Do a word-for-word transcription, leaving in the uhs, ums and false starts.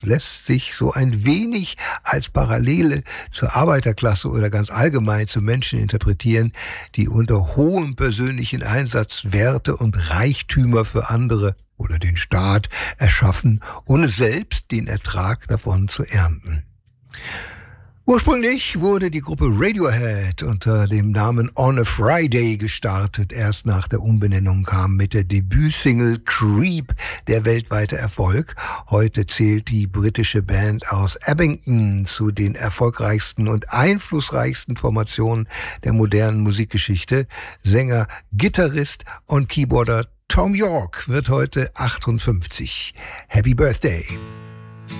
lässt sich so ein wenig als Parallele zur Arbeiterklasse oder ganz allgemein zu Menschen interpretieren, die unter hohem persönlichen Einsatz Werte und Reichtümer für andere oder den Staat erschaffen, ohne selbst den Ertrag davon zu ernten. Ursprünglich wurde die Gruppe Radiohead unter dem Namen On a Friday gestartet. Erst nach der Umbenennung kam mit der Debütsingle Creep der weltweite Erfolg. Heute zählt die britische Band aus Abingdon zu den erfolgreichsten und einflussreichsten Formationen der modernen Musikgeschichte. Sänger, Gitarrist und Keyboarder Thom Yorke wird heute achtundfünfzig. Happy Birthday!